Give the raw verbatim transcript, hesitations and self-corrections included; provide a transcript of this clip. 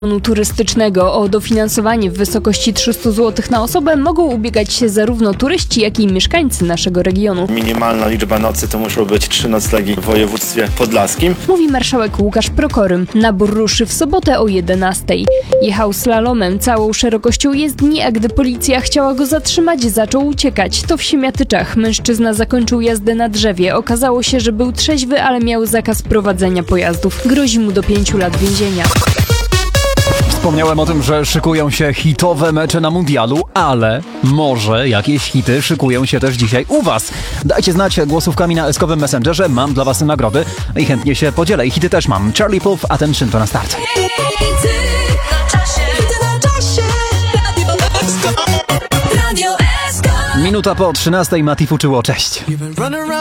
turystycznego. O dofinansowanie w wysokości trzysta złotych na osobę mogą ubiegać się zarówno turyści, jak i mieszkańcy naszego regionu. Minimalna liczba nocy to muszą być trzy noclegi w województwie podlaskim. Mówi marszałek Łukasz Prokory. Nabór ruszy w sobotę o jedenastej. Jechał slalomem całą szerokością jezdni, a gdy policja chciała go zatrzymać, zaczął uciekać. To w Siemiatyczach. Mężczyzna zakończył jazdę na drzewie. Okazało się, że był trzeźwy, ale miał zakaz prowadzenia pojazdów. Grozi mu do pięciu lat więzienia. Wspomniałem o tym, że szykują się hitowe mecze na mundialu, ale może jakieś hity szykują się też dzisiaj u Was. Dajcie znać głosówkami na eskowym Messengerze, mam dla Was nagrody i chętnie się podzielę. I hity też mam. Charlie Puth, Attention to na start. Minuta po trzynastej, Mati Fuczyło, cześć.